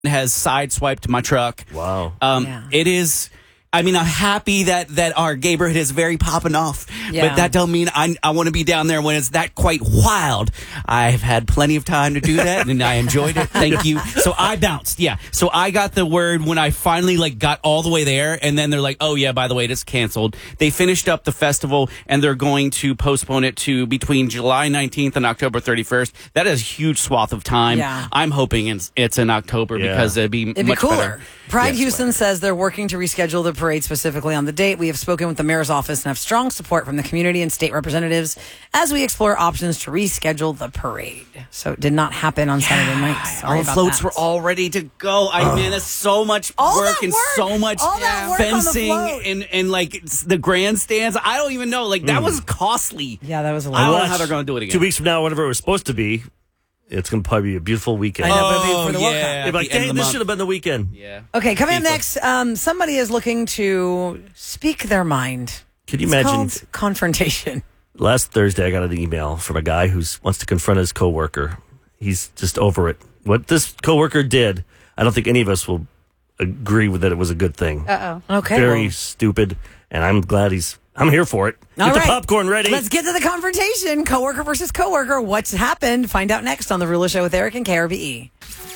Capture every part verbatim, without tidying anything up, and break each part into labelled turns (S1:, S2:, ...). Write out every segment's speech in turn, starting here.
S1: has sideswiped my truck.
S2: Wow.
S1: Um,
S3: Yeah.
S1: It is... I mean, I'm happy that, that our neighborhood is very popping off,
S3: Yeah.
S1: but that don't mean I, I want to be down there when it's that quite wild. I've had plenty of time to do that, and I enjoyed it. Thank you. So I bounced, yeah. So I got the word when I finally like got all the way there, and then they're like, oh, yeah, by the way, it's canceled. They finished up the festival, and they're going to postpone it to between July nineteenth and October thirty-first. That is a huge swath of time.
S3: Yeah.
S1: I'm hoping it's, it's in October
S2: Yeah.
S1: because it'd be
S3: It'd
S1: much
S3: be cooler.
S1: better.
S3: Pride
S1: Yes,
S3: Houston
S1: better.
S3: says they're working to reschedule the parade specifically on the date. We have spoken with the mayor's office and have strong support from the community and state representatives as we explore options to reschedule the parade. So it did not happen on Saturday night. Sorry
S1: All
S3: about
S1: floats
S3: that.
S1: were all ready to go. I mean, it's so much
S3: All
S1: work
S3: that
S1: and
S3: work.
S1: so much
S3: All that work on the
S1: fencing
S3: float.
S1: and, and like it's the grandstands. I don't even know. Like that was costly.
S3: Yeah, that was a
S1: I
S3: lot.
S1: don't know
S2: Watch.
S1: how they're going to do it again.
S2: Two weekends from now, whenever it was supposed to be, it's going to probably be a beautiful weekend.
S3: I know, but
S1: Oh,
S3: for the World Cup.
S1: yeah.
S2: You're like,
S1: at the end
S2: dang,
S1: of the
S2: this
S1: month.
S2: should have been the weekend.
S1: Yeah.
S3: Okay, coming up
S1: FIFA.
S3: next, um, somebody is looking to speak their mind.
S2: Could you
S3: It's
S2: imagine?
S3: called confrontation.
S2: Last Thursday, I got an email from a guy who wants to confront his coworker. He's just over it. What this coworker did, I don't think any of us will agree with that it was a good thing.
S4: Uh-oh.
S3: Okay.
S2: Very
S3: well,
S2: stupid, and I'm glad he's. I'm here for it. Get
S3: all
S2: the
S3: right.
S2: popcorn ready.
S3: Let's get to the confrontation. Coworker versus coworker. What's happened? Find out next on The Rula Show with Eric and K R B E.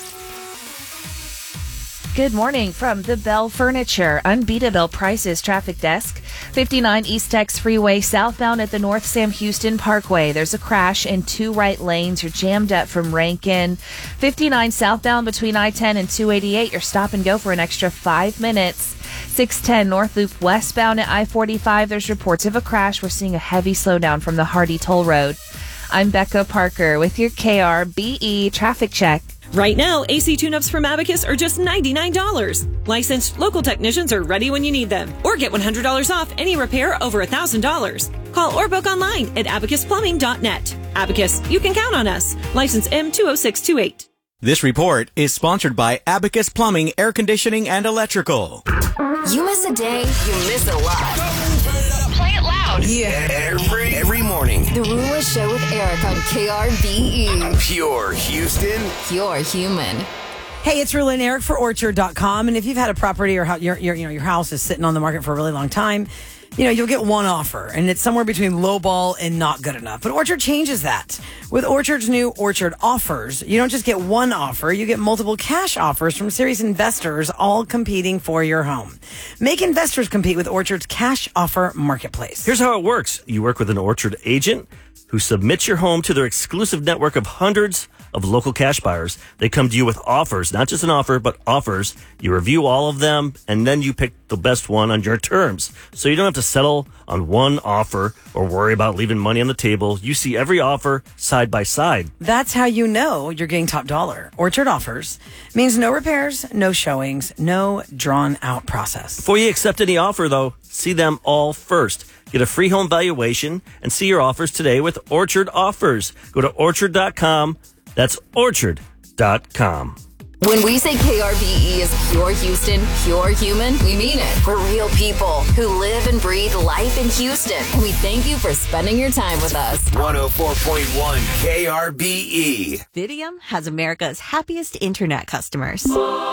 S4: Good morning from the Bell Furniture Unbeatable Prices Traffic Desk. fifty-nine East Tex Freeway southbound at the North Sam Houston Parkway. There's a crash in two right lanes. You're jammed up from Rankin. fifty-nine southbound between I ten and two eighty-eight. You're stop and go for an extra five minutes. six ten North Loop westbound at I forty-five. There's reports of a crash. We're seeing a heavy slowdown from the Hardy Toll Road. I'm Becca Parker with your K R B E traffic check.
S5: Right now, A C tune-ups from Abacus are just ninety-nine dollars. Licensed local technicians are ready when you need them. Or get one hundred dollars off any repair over one thousand dollars. Call or book online at abacus plumbing dot net. Abacus, you can count on us. License M two oh six two eight.
S6: This report is sponsored by Abacus Plumbing, Air Conditioning, and Electrical.
S7: You miss a day, you miss a lot. Play it loud.
S3: Yeah.
S8: Every every morning.
S7: The Rula Show with Eric on K R B E.
S8: Pure Houston.
S7: Pure human.
S3: Hey, it's Rula and Eric for Orchard dot com. And if you've had a property or how your, your, you know, your house is sitting on the market for a really long time, you know, you'll get one offer, and it's somewhere between low ball and not good enough. But Orchard changes that. With Orchard's new Orchard offers, you don't just get one offer, you get multiple cash offers from serious investors, all competing for your home. Make investors compete with Orchard's cash offer marketplace.
S2: Here's how it works. You work with an Orchard agent who submits your home to their exclusive network of hundreds of local cash buyers. They come to you with offers, not just an offer, but offers. You review all of them, and then you pick the best one on your terms. So you don't have to settle on one offer or worry about leaving money on the table. You see every offer side by side.
S3: That's how you know you're getting top dollar. Orchard offers means no repairs, no showings, no drawn out process.
S2: Before you accept any offer, though, see them all first. Get a free home valuation and see your offers today with Orchard Offers. Go to orchard dot com. That's orchard dot com.
S7: When we say K R B E is pure Houston, pure human, we mean it. We're real people who live and breathe life in Houston. And we thank you for spending your time with us.
S8: one oh four point one K R B E.
S9: Fidium has America's happiest internet customers.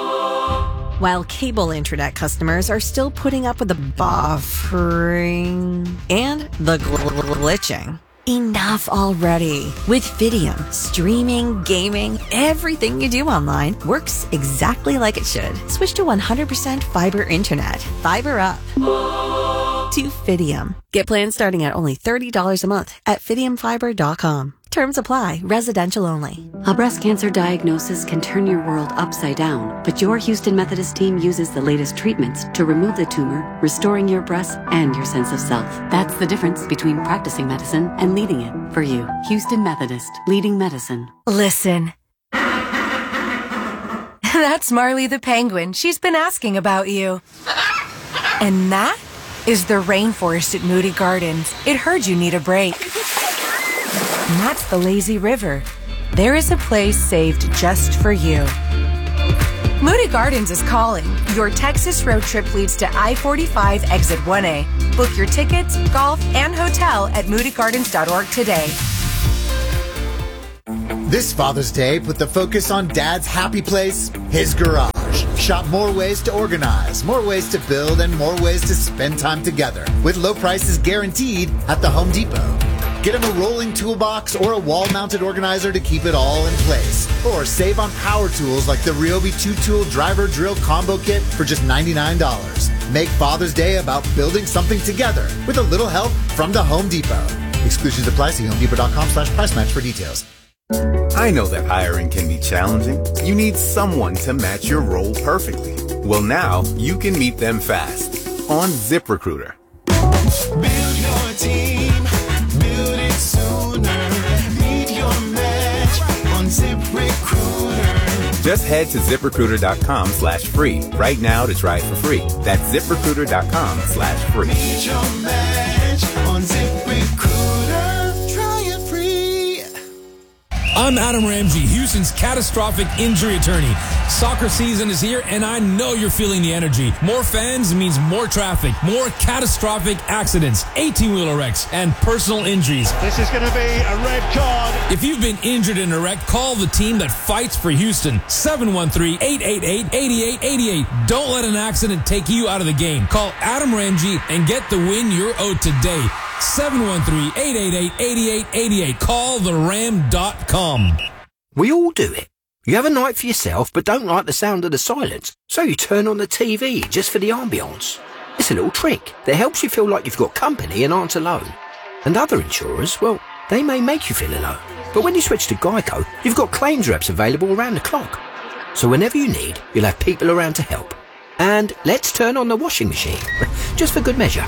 S9: While cable internet customers are still putting up with the buffering and the gl- glitching. Enough already. With Fidium, streaming, gaming, everything you do online works exactly like it should. Switch to one hundred percent fiber internet. Fiber up. To Fidium. Get plans starting at only thirty dollars a month at fidium fiber dot com. Terms apply. Residential only.
S10: A breast cancer diagnosis can turn your world upside down, but your Houston Methodist team uses the latest treatments to remove the tumor, restoring your breasts and your sense of self. That's the difference between practicing medicine and leading it. For you, Houston Methodist, leading medicine.
S11: Listen. That's Marley the penguin. She's been asking about you. And that is the rainforest at Moody Gardens. It heard you need a break. And that's the lazy river. There is a place saved just for you. Moody Gardens is calling. Your Texas road trip leads to I forty-five exit one A. Book your tickets, golf, and hotel at moody gardens dot org today.
S12: This Father's Day, put the focus on Dad's happy place, his garage. Shop more ways to organize, more ways to build, and more ways to spend time together. With low prices guaranteed at the Home Depot. Get him a rolling toolbox or a wall-mounted organizer to keep it all in place. Or save on power tools like the Ryobi two-tool driver drill combo kit for just ninety-nine dollars. Make Father's Day about building something together with a little help from the Home Depot. Exclusions apply. See homedepot.com slash price match for details.
S13: I know that hiring can be challenging. You need someone to match your role perfectly. Well, now you can meet them fast on ZipRecruiter.
S14: Build your team, build it sooner. Meet your match on ZipRecruiter.
S13: Just head to ZipRecruiter.com slash free right now to try it for free. That's ZipRecruiter.com slash free.
S14: Meet your match on ZipRecruiter. Try it free.
S15: I'm Adam Ramsey, Houston's catastrophic injury attorney. Soccer season is here, and I know you're feeling the energy. More fans means more traffic, more catastrophic accidents, eighteen-wheeler wrecks, and personal injuries.
S16: This is going to be a red card.
S15: If you've been injured in a wreck, call the team that fights for Houston. seven one three, eight eight eight, eight eight eight eight. Don't let an accident take you out of the game. Call Adam Ramsey and get the win you're owed today. seven one three, eight eight eight, eight eight eight eight. Call the ram dot com.
S17: We all do it. You have a night for yourself but don't like the sound of the silence, so you turn on the T V just for the ambience. It's a little trick that helps you feel like you've got company and aren't alone. And other insurers, well, they may make you feel alone. But when you switch to Geico, you've got claims reps available around the clock. So whenever you need, you'll have people around to help. And let's turn on the washing machine, just for good measure.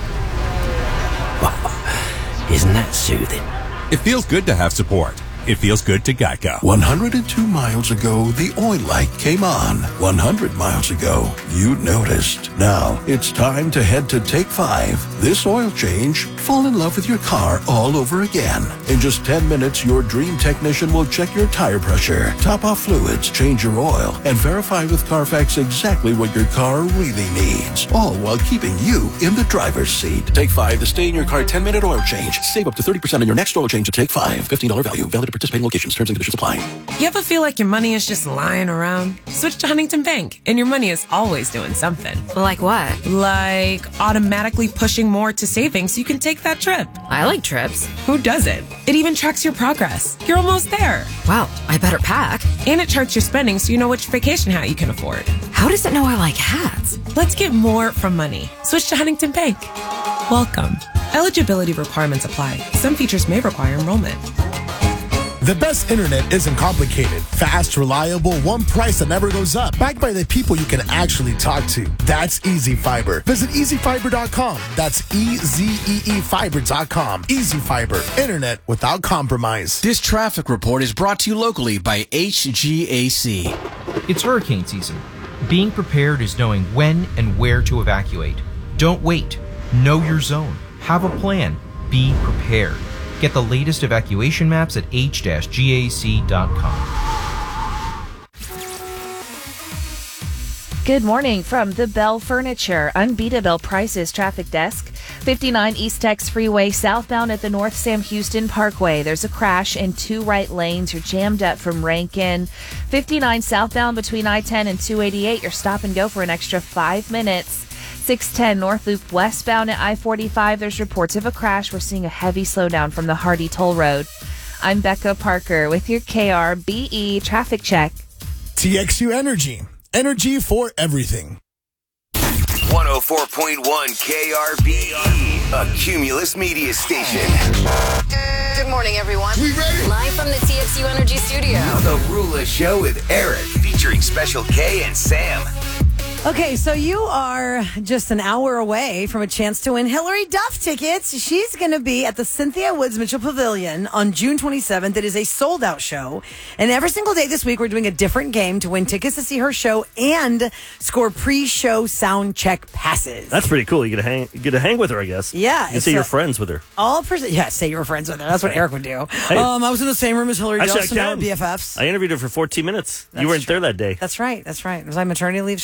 S17: Isn't that soothing?
S18: It feels good to have support. It feels good to Geico.
S19: one hundred two miles ago, the oil light came on. one hundred miles ago, you noticed. Now, it's time to head to Take five. This oil change, fall in love with your car all over again. In just ten minutes, your dream technician will check your tire pressure, top off fluids, change your oil, and verify with Carfax exactly what your car really needs. All while keeping you in the driver's seat. Take five, the stay in your car ten minute oil change. Save up to thirty percent on your next oil change at Take five. fifteen dollars value. Valid at participating locations. Terms and conditions apply.
S11: You ever feel like your money is just lying around? Switch to Huntington Bank, and your money is always doing something.
S20: Like what?
S11: Like automatically pushing more to savings so you can take that trip.
S20: I like trips.
S11: Who doesn't? It even tracks your progress. You're almost there.
S20: Wow, I better pack.
S11: And it charts your spending so you know which vacation hat you can afford.
S20: How does it know I like hats?
S11: Let's get more from money. Switch to Huntington Bank. Welcome. Eligibility requirements apply. Some features may require enrollment.
S21: The best internet isn't complicated. Fast, reliable, one price that never goes up. Backed by the people you can actually talk to. That's Easy Fiber. Visit easy fiber dot com. That's E Z E E fiber dot com. Easy Fiber. Internet without compromise.
S6: This traffic report is brought to you locally by H G A C.
S22: It's hurricane season. Being prepared is knowing when and where to evacuate. Don't wait. Know your zone. Have a plan. Be prepared. Get the latest evacuation maps at h dash g a c dot com.
S4: Good morning from the Bell Furniture Unbeatable Prices Traffic Desk. fifty-nine East Tex Freeway southbound at the North Sam Houston Parkway. There's a crash in two right lanes. You're jammed up from Rankin. fifty-nine southbound between I ten and two eighty-eight. You're stop and go for an extra five minutes. six ten North Loop westbound at I forty-five. There's reports of a crash. We're seeing a heavy slowdown from the Hardy Toll Road. I'm Becca Parker with your K R B E traffic check.
S21: T X U Energy. Energy for everything.
S8: one oh four point one K R B E, a Cumulus media station.
S7: Good morning, everyone.
S8: We ready?
S7: Live from the T X U Energy Studio.
S8: The Rula Show with Eric, featuring Special K and Sam.
S3: Okay, so you are just an hour away from a chance to win Hillary Duff tickets. She's going to be at the Cynthia Woods Mitchell Pavilion on June twenty-seventh. It is a sold-out show. And every single day this week, we're doing a different game to win tickets to see her show and score pre-show sound check passes.
S2: That's pretty cool. You get to hang, you get to hang with her, I guess.
S3: Yeah.
S2: You can say you're friends with her.
S3: All person, yeah, say you were friends with her. That's what Eric would do.
S2: Hey.
S3: Um, I was in the same room as Hillary Duff,
S2: Actually,
S3: so now we're B F Fs.
S2: I interviewed her for fourteen minutes.
S3: That's
S2: you weren't
S3: true.
S2: there that day.
S3: That's right. That's right. Was I maternity leave time or
S2: I don't
S3: something?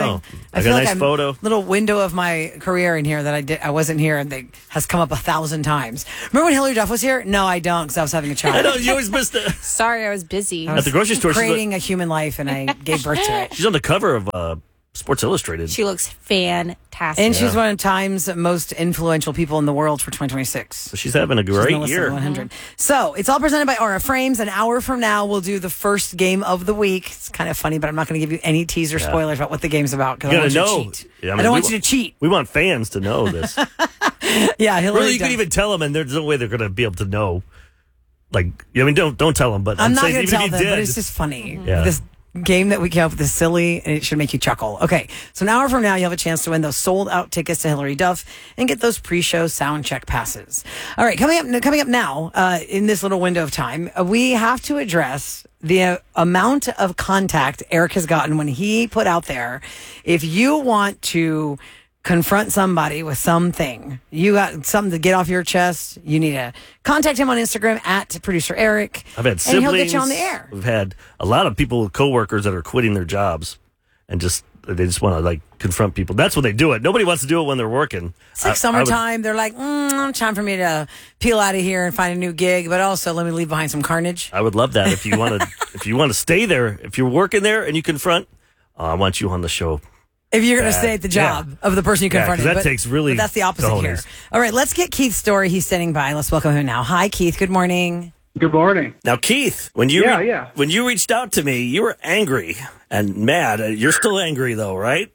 S2: know. I,
S3: I
S2: got
S3: feel
S2: a
S3: like
S2: nice
S3: I'm
S2: photo.
S3: little window of my career in here that I did. I wasn't here, and they has come up a thousand times. Remember when Hillary Duff was here? No, I don't, because I was having a child.
S2: I know, you always missed it.
S1: Sorry, I was busy.
S3: I was
S2: At the grocery store, she's
S3: creating a human life, and I gave birth to it.
S2: She's on the cover of uh, Sports Illustrated.
S1: She looks fantastic.
S3: And she's one of Time's most influential people in the world for twenty twenty-six.
S2: So she's having a
S3: She's
S2: great
S3: in the list of
S2: year.
S3: one hundred. So it's all presented by Aura Frames. An hour from now, we'll do the first game of the week. It's kind of funny, but I'm not going to give you any teaser
S2: Yeah.
S3: spoilers about what the game's about because
S2: You
S3: I
S2: gotta
S3: want you
S2: know.
S3: to cheat.
S2: Yeah,
S3: I,
S2: mean,
S3: don't
S2: we
S3: want you
S2: wa-
S3: to cheat.
S2: We want fans to know this.
S3: Yeah, Hillary.
S2: Really, you
S3: Duff.
S2: can even tell them, and there's no way they're going to be able to know. Like, I mean, don't don't tell them, but
S3: I'm,
S2: I'm,
S3: not
S2: saying
S3: going to
S2: even
S3: tell
S2: if you
S3: them,
S2: did,
S3: but it's just funny.
S2: Yeah.
S3: This game that we came up with is silly, and it should make you chuckle. Okay, so an hour from now, you'll have a chance to win those sold-out tickets to Hillary Duff and get those pre-show sound check passes. All right, coming up coming up now, uh, in this little window of time, uh, we have to address the uh, amount of contact Eric has gotten when he put out there, if you want to confront somebody with something, you got something to get off your chest, you need to contact him on Instagram at producer Eric.
S2: I've had
S3: and
S2: siblings.
S3: he'll get you on the air.
S2: We've had a lot of people, coworkers that are quitting their jobs and just they just want to like confront people. That's when they do it. Nobody wants to do it when they're working.
S3: It's like
S2: I- I would-
S3: summertime. They're like, mm, time for me to peel out of here and find a new gig, but also let me leave behind some carnage.
S2: I would love that if you want to. If you want to stay there, if you're working there and you confront, uh, I want you on the show.
S3: If you're going to
S2: Bad.
S3: stay at the job
S2: Yeah.
S3: of the person you
S2: Yeah, 'cause
S3: confronted.
S2: that
S3: but-
S2: takes really
S3: but that's the opposite here.
S2: cojones.
S3: All right, let's get Keith's story. He's standing by. Let's welcome him now. Hi, Keith. Good morning.
S5: Good morning.
S2: Now, Keith, when you
S5: Yeah,
S2: re-
S5: yeah.
S2: when you reached out to me, you were angry and mad. Uh, You're still angry though, right?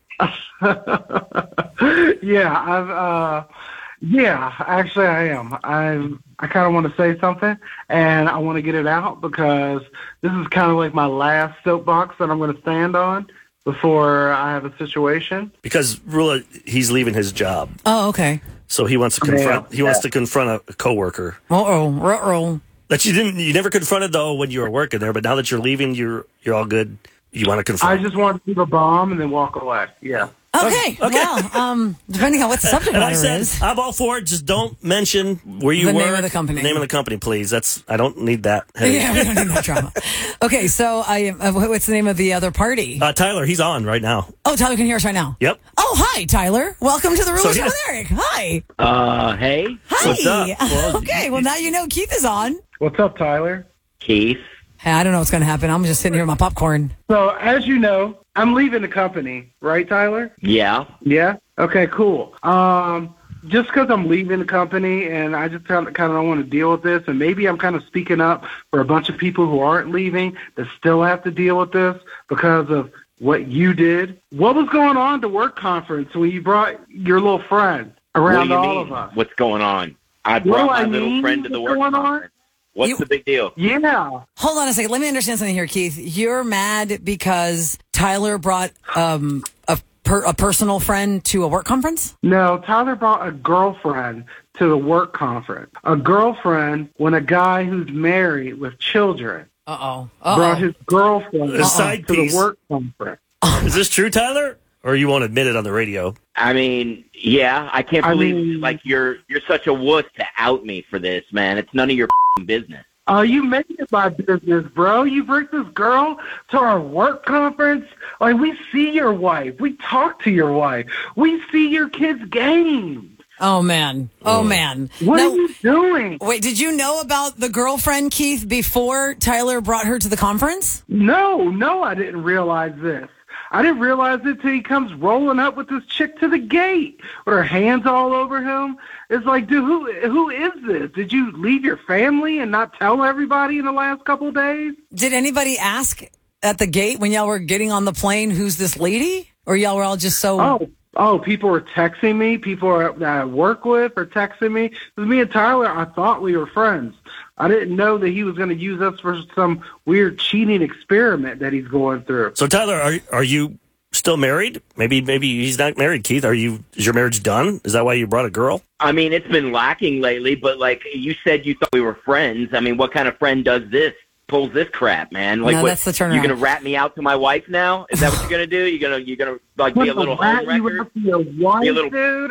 S5: Yeah, I've uh yeah, actually I am. I I kind of want to say something and I want to get it out because this is kind of like my last soapbox that I'm going to stand on before I have a situation.
S2: Because Rula, he's leaving his job,
S3: Oh, okay.
S2: so he wants to confront. He wants to confront a, a coworker
S3: Uh-oh. Uh-oh.
S2: that you didn't. You never confronted though when you were working there, but now that you're leaving, you're you're all good. You want to confront.
S5: I just want to leave a bomb and then walk away. Yeah.
S3: Okay. Well, um, depending on what the subject
S2: And I
S3: matter
S2: said,
S3: is.
S2: I'm all for it. Just don't mention where you
S3: The
S2: work.
S3: name of the company.
S2: The name of the company, please. That's I don't need that.
S3: Yeah, we don't need that drama. Okay, so I, uh, what's the name of the other party?
S2: Uh, Tyler, he's on right now.
S3: Oh, Tyler can hear us right now.
S2: Yep.
S3: Oh, hi, Tyler. Welcome to the
S2: So
S3: Rulers
S2: he
S3: with
S2: has-
S3: Eric. Hi.
S23: Uh, hey.
S3: Hi.
S23: What's up? Well,
S3: okay, well, now you know Keith is on.
S5: What's up, Tyler?
S23: Keith.
S3: Hey, I don't know what's going to happen. I'm just sitting here with my popcorn.
S5: So, as you know, I'm leaving the company, right, Tyler?
S23: Yeah.
S5: Yeah? Okay, cool. Um, just because I'm leaving the company and I just kind of, kind of don't want to deal with this, and maybe I'm kind of speaking up for a bunch of people who aren't leaving that still have to deal with this because of what you did. What was going on at the work conference when you brought your little friend around
S23: what do you
S5: all
S23: mean?
S5: of us?
S23: What's going on? I
S5: What
S23: brought
S5: do
S23: my
S5: I
S23: little
S5: mean?
S23: friend to the
S5: What's
S23: work
S5: going on?
S23: conference. What's
S3: You-
S23: the big deal?
S5: Yeah.
S3: Hold on a second. Let me understand something here, Keith. You're mad because Tyler brought um, a, per, a personal friend to a work conference?
S5: No, Tyler brought a girlfriend to the work conference. A girlfriend when a guy who's married with children
S3: Uh-oh.
S5: brought his girlfriend
S2: A side
S5: to
S2: piece.
S5: the work conference.
S2: Is this true, Tyler? Or you won't admit it on the radio?
S23: I mean, yeah, I can't
S5: I
S23: believe
S5: mean-
S23: like you're you're such a wuss to out me for this, man. It's none of your f***ing business.
S5: Oh, you made it my business, bro. You bring this girl to our work conference. Like, we see your wife. We talk to your wife. We see your kids' games.
S3: Oh, man. Oh, man.
S5: What
S3: Now-
S5: are you doing?
S3: Wait, did you know about the girlfriend, Keith, before Tyler brought her to the conference?
S5: No, no, I didn't realize this. I didn't realize it till he comes rolling up with this chick to the gate with her hands all over him. It's like, dude, who who is this? Did you leave your family and not tell everybody in the last couple of days?
S3: Did anybody ask at the gate when y'all were getting on the plane, who's this lady? Or y'all were all just so...
S5: Oh, oh, people were texting me. People that I work with are texting me. Because me and Tyler, I thought we were friends. I didn't know that he was going to use us for some weird cheating experiment that he's going through.
S2: So, Tyler, are are you still married? Maybe maybe he's not married, Keith. Are you? Is your marriage done? Is that why you brought a girl?
S23: I mean, it's been lacking lately, but like you said, you thought we were friends. I mean, what kind of friend does this? Pulls this crap, man. Like,
S3: No,
S23: what,
S3: that's the turnaround.
S23: you're gonna rat me out to my wife now? Is that what you're gonna do? You're gonna you're gonna like be a little
S5: rat
S23: home
S5: you
S23: wrecker?
S5: out to your wife,
S23: Be a little-
S5: dude? Are we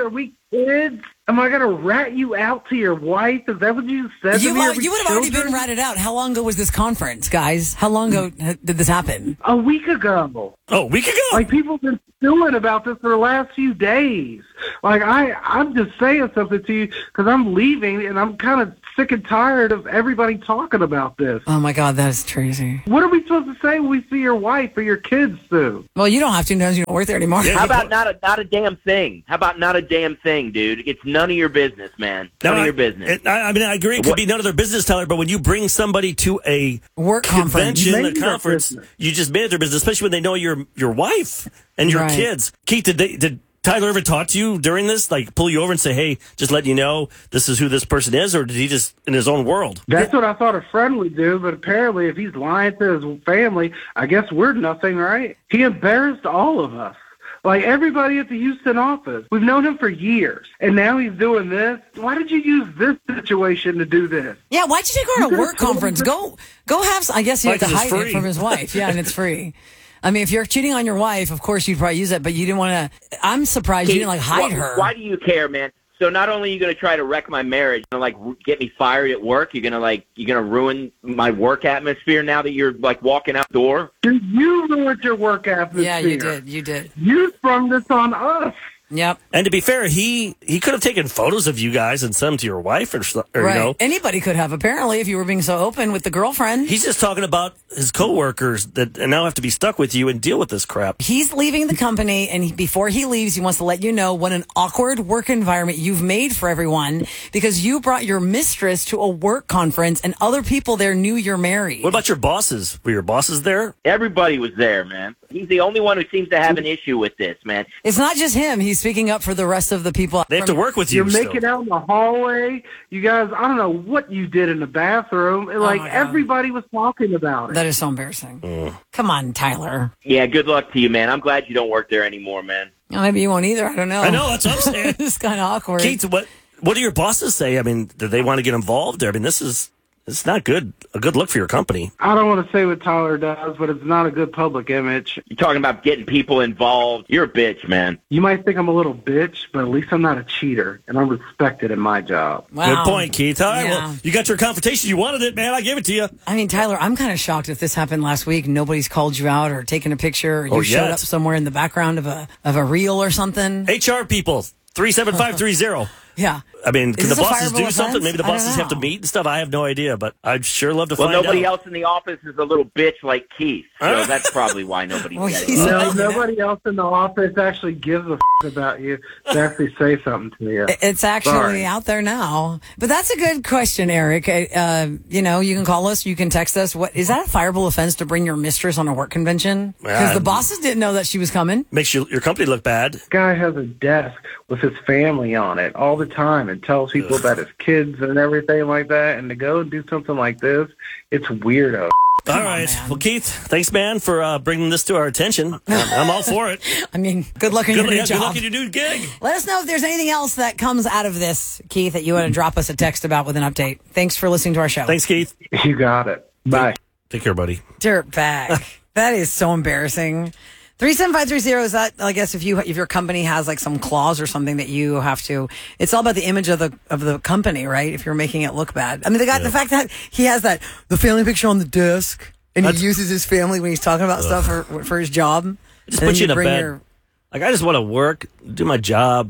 S5: kids? Am I going to rat you out to your wife? Is that what you said
S3: You,
S5: to me?
S3: are-
S5: Are we
S3: you would have already been
S5: children?
S3: ratted out. How long ago was this conference, guys? How long ago ha- did this happen?
S5: A week ago.
S2: Oh, a week ago?
S5: Like, people have been stewing about this for the last few days. Like, I, I'm just saying something to you because I'm leaving, and I'm kind of sick and tired of everybody talking about this.
S3: Oh, my God, that is crazy.
S5: What are we supposed to say when we see your wife or your kids, Sue?
S3: Well, you don't have to because you don't work there anymore.
S23: How about not a not a damn thing? How about not a damn thing, dude? It's none of your business, man. None
S2: No,
S23: of
S2: I-
S23: your business.
S2: it- I, I mean, I agree. It could
S23: What-
S2: be none of their business, Tyler, but when you bring somebody to a
S3: work
S2: convention,
S5: conference.
S2: a
S5: Make their
S2: conference,
S5: business.
S2: you just made it their business, especially when they know your your wife and your
S3: Right.
S2: kids. Keith, did, they, did Tyler ever talk to you during this? Like, pull you over and say, hey, just letting you know this is who this person is? Or did he just, in his own world?
S5: That's what I thought a friend would do, but apparently if he's lying to his family, I guess we're nothing, right? He embarrassed all of us. Like, everybody at the Houston office. We've known him for years, and now he's doing this. Why did you use this situation to do this?
S3: Yeah, why'd you take her
S5: You
S3: on a
S5: could've
S3: work
S5: told him
S3: conference?
S5: to-
S3: Go go have some, I guess you
S2: Right,
S3: have to
S2: 'cause it's
S3: hide it
S2: free.
S3: from his wife. Yeah, and it's free. I mean, if you're cheating on your wife, of course you'd probably use it, but you didn't want to. I'm surprised you didn't like hide
S23: why,
S3: her.
S23: Why do you care, man? So not only are you going to try to wreck my marriage and like r- get me fired at work, you're going to like you're going to ruin my work atmosphere now that you're like walking out the door.
S5: Dude, you ruined your work atmosphere.
S3: Yeah, you did. You did.
S5: You sprung this on us.
S3: Yep.
S2: And to be fair, he he could have taken photos of you guys and sent them to your wife or, so- or
S3: Right.
S2: you know.
S3: Anybody could have, apparently, if you were being so open with the girlfriend.
S2: He's just talking about his coworkers that now have to be stuck with you and deal with this crap.
S3: He's leaving the company, and he, before he leaves, he wants to let you know what an awkward work environment you've made for everyone because you brought your mistress to a work conference, and other people there knew you're married.
S2: What about your bosses? Were your bosses there?
S23: Everybody was there, man. He's the only one who seems to have an issue with this, man.
S3: It's not just him. He's speaking up for the rest of the people.
S2: They have to work with you.
S5: You're
S2: still.
S5: making out in the hallway. You guys, I don't know what you did in the bathroom. And, like,
S3: my God.
S5: everybody was talking about it.
S3: That is so embarrassing. Come on, Tyler.
S23: Yeah, good luck to you, man. I'm glad you don't work there anymore, man.
S3: Well, maybe you won't either. I don't know.
S2: I know, that's what I'm saying.
S3: It's kind of awkward.
S2: Keith, what what do your bosses say? I mean, do they want to get involved? I mean, this is it's not good. A good look for your company.
S5: I don't want to say what Tyler does, but it's not a good public image.
S23: You're talking about getting people involved. You're a bitch, man.
S5: You might think I'm a little bitch, but at least I'm not a cheater, and I'm respected in my job.
S3: Wow.
S2: Good point, Keith. All right,
S3: Yeah.
S2: well, you got your confrontation. You wanted it, man. I gave it to you.
S3: I mean, Tyler, I'm kind of shocked if this happened last week. Nobody's called you out or taken a picture. Or you
S2: Or
S3: showed
S2: yet.
S3: up somewhere in the background of a of a reel or something.
S2: H R people, three seven five three zero.
S3: Yeah.
S2: I mean,
S3: Is
S2: can the
S3: this a
S2: bosses
S3: fireable
S2: do something?
S3: offense?
S2: Maybe the
S3: I don't
S2: bosses have to
S3: know.
S2: meet and stuff. I have no idea, but I'd sure love to
S23: Well,
S2: find
S23: nobody
S2: out.
S23: else in the office is a little bitch like Keith, so
S2: Huh?
S23: that's probably why nobody
S3: Well,
S23: said
S3: he's-
S23: it.
S5: No, nobody else in the office actually gives a f- about you to actually say something to you.
S3: It's actually
S5: Sorry.
S3: out there now. But that's a good question, Eric. Uh, you know, you can call us, you can text us. What is that a fireable offense to bring your mistress on a work convention? Because the
S2: Yeah.
S3: bosses didn't know that she was coming.
S2: Makes your your company look bad.
S5: This guy has a desk with his family on it all the time and tells people about his kids and everything like that. And to go and do something like this, it's weirdo.
S2: All right. Well, Keith, thanks, man, for uh, bringing this to our attention. I'm, I'm all for it.
S3: I mean, good luck in
S2: Good,
S3: your new
S2: yeah,
S3: job.
S2: good luck in your new gig.
S3: Let us know if there's anything else that comes out of this, Keith, that you want to drop us a text about with an update. Thanks for listening to our show.
S2: Thanks, Keith.
S5: You got it. Bye.
S2: Take care, buddy.
S3: Dirtbag. That is so embarrassing. three seven five three zero is that, I guess, if you if your company has like some clause or something that you have to, it's all about the image of the of the company, right? If you're making it look bad. I mean, the guy, the fact that he has that, the family picture on the desk and
S2: That's-
S3: he uses his family when he's talking about stuff for, for his job.
S2: It just
S3: And
S2: puts
S3: then
S2: you in a
S3: bring
S2: bad.
S3: your-
S2: Like, I just want to work, do my job.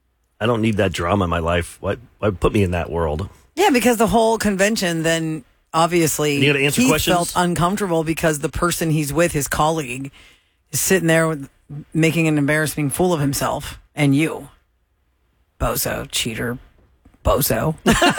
S2: I don't need that drama in my life. Why, why put me in that world?
S3: Yeah, because the whole convention then obviously
S2: You gotta answer
S3: he
S2: questions?
S3: felt uncomfortable because the person he's with, his colleague, is sitting there with, making an embarrassing fool of himself and you. Bozo, cheater, bozo.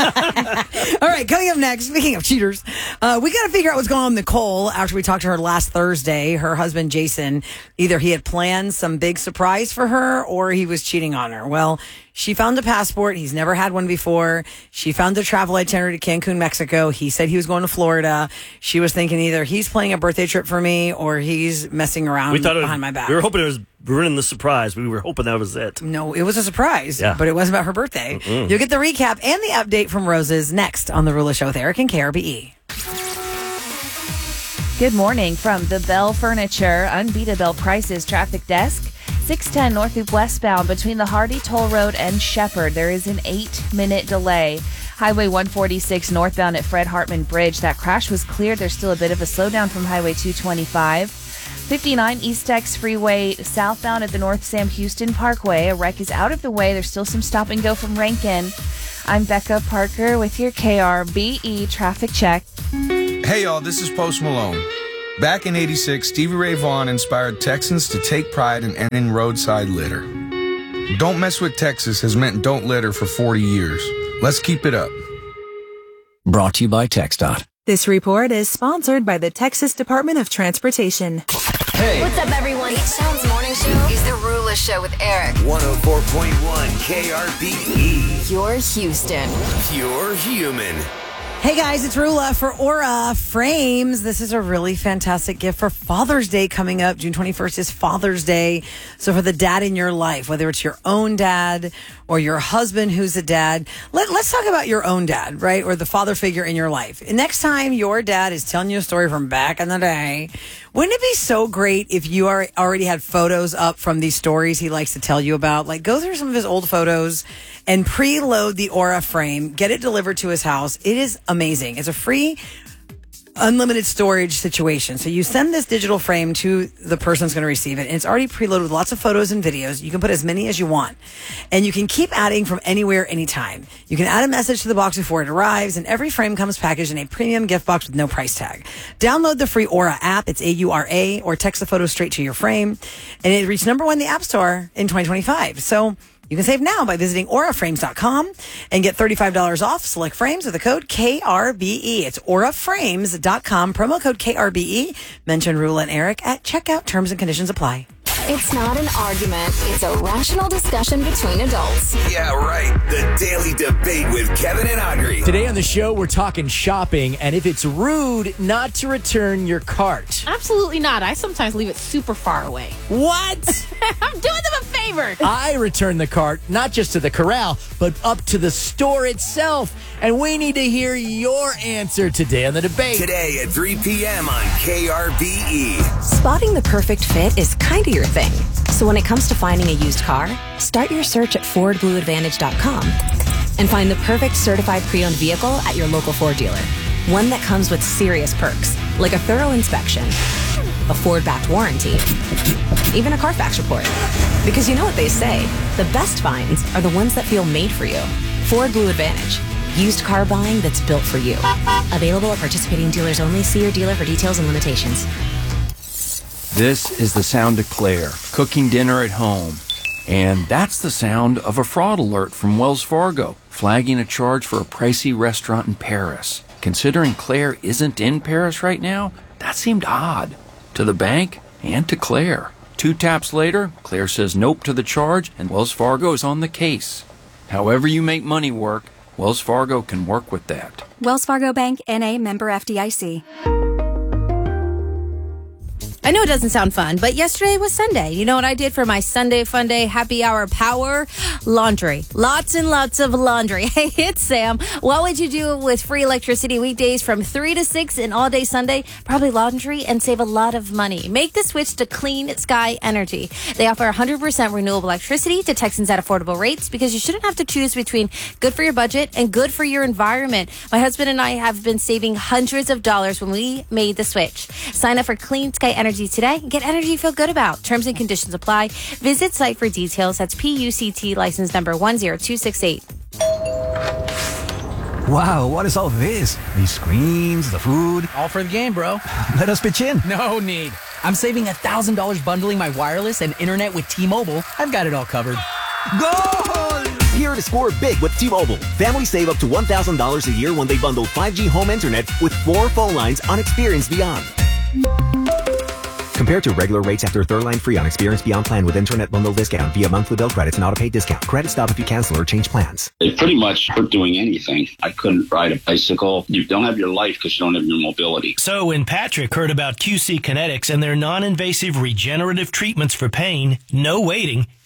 S3: All right, coming up next, speaking of cheaters, uh, we got to figure out what's going on with Nicole after we talked to her last Thursday. Her husband, Jason, either he had planned some big surprise for her or he was cheating on her. Well, she found a passport. He's never had one before. She found a travel itinerary to Cancun, Mexico. He said he was going to Florida. She was thinking either he's playing a birthday trip for me or he's messing around
S2: we thought it was,
S3: behind my back.
S2: We were hoping it was ruining the surprise. We were hoping that was it.
S3: No, it was a surprise,
S2: Yeah.
S3: but it wasn't about her birthday.
S2: Mm-mm.
S3: You'll get the recap and the update from Roses next on The Rula Show with Eric and K R B E.
S4: Good morning from the Bell Furniture Unbeatable Prices Traffic Desk. six ten North Loop westbound between the Hardy Toll Road and Shepherd. There is an eight-minute delay. Highway one forty-six northbound at Fred Hartman Bridge. That crash was cleared. There's still a bit of a slowdown from Highway two twenty-five. fifty-nine East Tex Freeway southbound at the North Sam Houston Parkway. A wreck is out of the way. There's still some stop and go from Rankin. I'm Becca Parker with your K R B E traffic check.
S9: Hey y'all, this is Post Malone. Back in eighty-six, Stevie Ray Vaughan inspired Texans to take pride in ending roadside litter. Don't Mess with Texas has meant don't litter for forty years. Let's keep it up.
S10: Brought to you by TxDOT.
S12: This report is sponsored by the Texas Department of Transportation.
S8: Hey.
S7: What's up, everyone? It Sounds Morning Show is the Rula Show with Eric.
S8: one oh four point one K R B E.
S7: Pure Houston.
S8: Pure human.
S3: Hey guys, it's Rula for Aura Frames. This is a really fantastic gift for Father's Day coming up. June twenty-first is Father's Day. So for the dad in your life, whether it's your own dad or your husband who's a dad, let, let's talk about your own dad, right? Or the father figure in your life. And next time your dad is telling you a story from back in the day, wouldn't it be so great if you are, already had photos up from these stories he likes to tell you about? Like, go through some of his old photos and preload the Aura frame, get it delivered to his house. It is amazing. It's a free, unlimited storage situation. So you send this digital frame to the person who's going to receive it, and it's already preloaded with lots of photos and videos. You can put as many as you want, and you can keep adding from anywhere, anytime. You can add a message to the box before it arrives, and every frame comes packaged in a premium gift box with no price tag. Download the free Aura app. It's A U R A, or text the photo straight to your frame, and it reached number one in the App Store in twenty twenty-five. So you can save now by visiting aura frames dot com and get thirty-five dollars off select frames with the code K R B E. It's aura frames dot com, promo code K R B E. Mention Rula and Eric at checkout. Terms and conditions apply.
S7: It's not an argument. It's a rational discussion between adults.
S8: Yeah, right. The Daily Debate with Kevin and Audrey.
S24: Today on the show, we're talking shopping and if it's rude not to return your cart.
S1: Absolutely not. I sometimes leave it super far away.
S24: What?
S1: I'm doing them a favor.
S24: I return the cart, not just to the corral, but up to the store itself. And we need to hear your answer today on the debate.
S8: Today at three p.m. on K R B E.
S20: Spotting the perfect fit is kind of your thing. So when it comes to finding a used car, start your search at Ford Blue Advantage dot com and find the perfect certified pre-owned vehicle at your local Ford dealer. One that comes with serious perks, like a thorough inspection, a Ford-backed warranty, even a Carfax report. Because you know what they say, the best finds are the ones that feel made for you. Ford Blue Advantage. Used car buying that's built for you. Available at participating dealers only. See your dealer for details and limitations.
S25: This is the sound of Claire, cooking dinner at home. And that's the sound of a fraud alert from Wells Fargo, flagging a charge for a pricey restaurant in Paris. Considering Claire isn't in Paris right now, that seemed odd. To the bank and to Claire. Two taps later, Claire says nope to the charge, and Wells Fargo is on the case. However you make money work, Wells Fargo can work with that.
S26: Wells Fargo Bank, N A, member F D I C.
S1: I know it doesn't sound fun, but yesterday was Sunday. You know what I did for my Sunday fun day happy hour power? Laundry. Lots and lots of laundry. Hey, it's Sam. What would you do with free electricity weekdays from three to six and all day Sunday? Probably laundry and save a lot of money. Make the switch to Clean Sky Energy. They offer one hundred percent renewable electricity to Texans at affordable rates because you shouldn't have to choose between good for your budget and good for your environment. My husband and I have been saving hundreds of dollars when we made the switch. Sign up for Clean Sky Energy today and get energy you feel good about. Terms and conditions apply. Visit site for details. That's P U C T license number one zero two six eight.
S10: Wow, what is all this? These screens, the food.
S6: All for the game, bro.
S10: Let us pitch in.
S6: No need. I'm saving one thousand dollars bundling my wireless and internet with T-Mobile. I've got it all covered.
S10: Goal!
S27: Here to score big with T-Mobile. Families save up to one thousand dollars a year when they bundle five G home internet with four phone lines on Experience Beyond. Compared to regular rates after third line free on Experience Beyond plan with internet bundle discount via monthly bill credits and auto-pay discount. Credit stop if you cancel or change plans.
S28: It pretty much hurt doing anything. I couldn't ride a bicycle. You don't have your life because you don't have your mobility.
S29: So when Patrick heard about Q C Kinetics and their non-invasive regenerative treatments for pain, no waiting,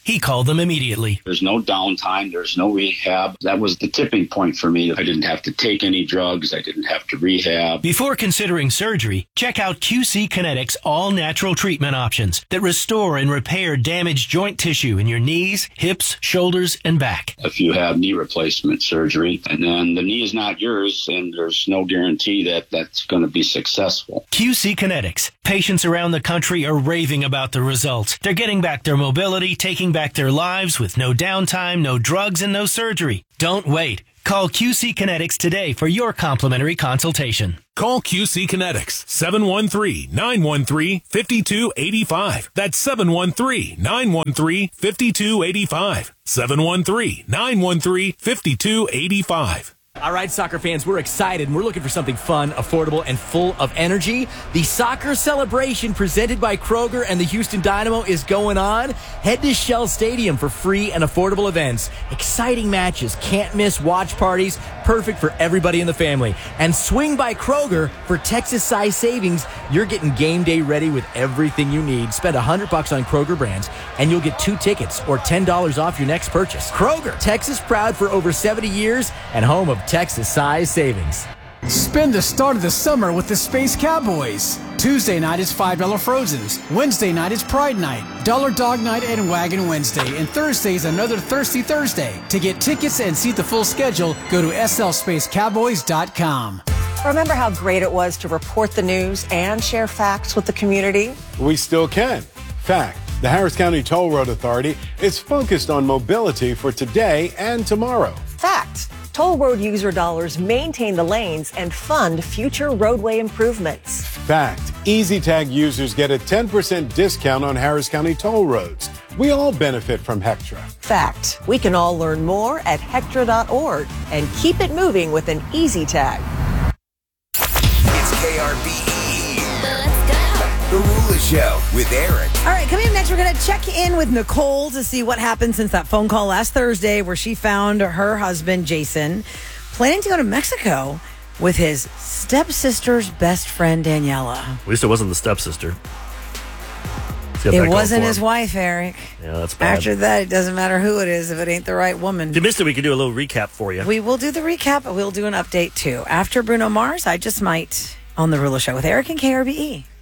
S11: he called them immediately.
S28: There's no downtime. There's no rehab. That was the tipping point for me. I didn't have to take any drugs. I didn't have to rehab.
S11: Before considering surgery, check out Q C Kinetics all-natural treatment options that restore and repair damaged joint tissue in your knees, hips, shoulders, and back.
S28: If you have knee replacement surgery, and then the knee is not yours, and there's no guarantee that that's going to be successful.
S11: Q C Kinetics. Patients around the country are raving about the results. They're getting back their mobility, taking back their lives with no downtime, no drugs, and no surgery. Don't wait. Call Q C Kinetics today for your complimentary consultation.
S13: Call Q C Kinetics, seven one three, nine one three, five two eight five. That's seven one three, nine one three, five two eight five. seven one three, nine one three, five two eight five.
S14: All right, soccer fans, we're excited and we're looking for something fun, affordable, and full of energy. The soccer celebration presented by Kroger and the Houston Dynamo is going on. Head to Shell Stadium for free and affordable events. Exciting matches, can't miss watch parties, perfect for everybody in the family. And swing by Kroger for Texas-size savings. You're getting game day ready with everything you need. Spend one hundred bucks on Kroger brands and you'll get two tickets or ten dollars off your next purchase. Kroger, Texas proud for over seventy years and home of Texas size savings.
S15: Spend the start of the summer with the Space Cowboys. Tuesday night is five dollar Frozens. Wednesday night is Pride Night. Dollar Dog Night and Wagon Wednesday. And Thursday is another Thirsty Thursday. To get tickets and see the full schedule, go to S L space cowboys dot com.
S16: Remember how great it was to report the news and share facts with the community?
S17: We still can. Fact. The Harris County Toll Road Authority is focused on mobility for today and tomorrow.
S16: Fact. Toll road user dollars maintain the lanes and fund future roadway improvements.
S17: Fact. EasyTag users get a ten percent discount on Harris County toll roads. We all benefit from Hectra.
S16: Fact. We can all learn more at hectra dot org and keep it moving with an EasyTag.
S8: It's K R B E. Let's go. The Rula Show with Eric.
S3: All right, coming up next, we're going to check in with Nicole to see what happened since that phone call last Thursday where she found her husband, Jason, planning to go to Mexico with his stepsister's best friend, Daniela.
S2: At least it wasn't the stepsister.
S3: It wasn't his wife, Eric.
S2: Yeah, that's bad.
S3: After that, it doesn't matter who it is if it ain't the right woman.
S2: If you missed it, we could do a little recap for you.
S3: We will do the recap, but we'll do an update, too. After Bruno Mars, I Just Might on The Rula Show with Eric and K R B E.